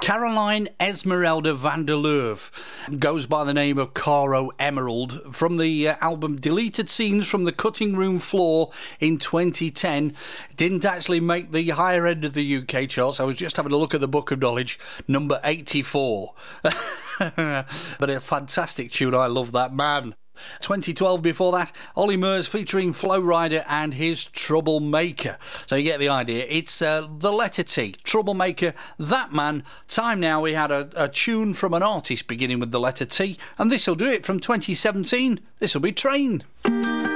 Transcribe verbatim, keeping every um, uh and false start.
Caroline Esmeralda van der Leuve goes by the name of Caro Emerald from the uh, album Deleted Scenes from the Cutting Room Floor in twenty ten. Didn't actually make the higher end of the U K charts. I was just having a look at the Book of Knowledge, number eighty-four. But a fantastic tune. I love that man. twenty twelve before that, Ollie Murs featuring Flo Rida and his Troublemaker. So you get the idea. It's uh, the letter T, Troublemaker, that man. Time now we had a, a tune from an artist beginning with the letter T, and this will do it from twenty seventeen. This will be Train.